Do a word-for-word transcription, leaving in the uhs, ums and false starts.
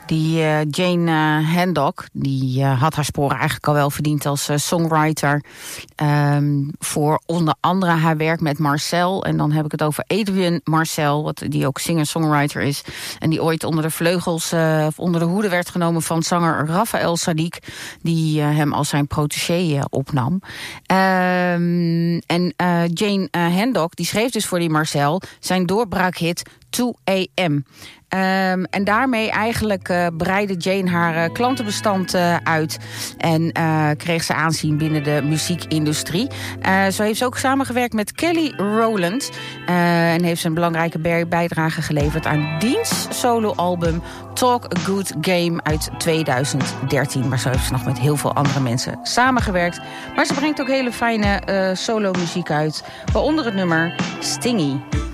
Die uh, Jane uh, Hancock, die uh, had haar sporen eigenlijk al wel verdiend als uh, songwriter. Um, voor onder andere haar werk met Marcel. En dan heb ik het over Adrian Marcel, wat, die ook singer-songwriter is. En die ooit onder de vleugels, uh, of onder de hoede werd genomen van zanger Raphaël Saadiq. Die uh, hem als zijn protégé uh, opnam. Um, en uh, Jane uh, Hancock, die schreef dus voor die Marcel zijn doorbraakhit two a m. Um, en daarmee eigenlijk uh, breidde Jane haar uh, klantenbestand uh, uit. En uh, kreeg ze aanzien binnen de muziekindustrie. Uh, zo heeft ze ook samengewerkt met Kelly Rowland. Uh, en heeft ze een belangrijke bijdrage geleverd aan diens soloalbum Talk a Good Game uit tweeduizend dertien. Maar zo heeft ze nog met heel veel andere mensen samengewerkt. Maar ze brengt ook hele fijne uh, solo muziek uit. Waaronder het nummer Stingy.